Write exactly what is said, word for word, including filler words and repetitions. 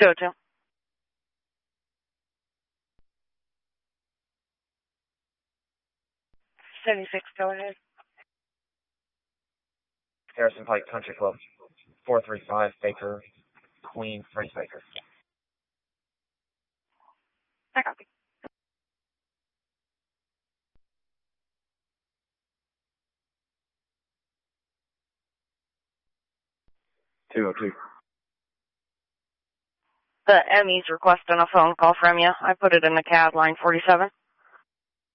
two oh two. seventy-six, go ahead. Harrison Pike Country Club, four three five Baker, Queen, Race Baker. I copy. two oh two. The M E's requesting a phone call from you. I put it in the cab, line forty-seven.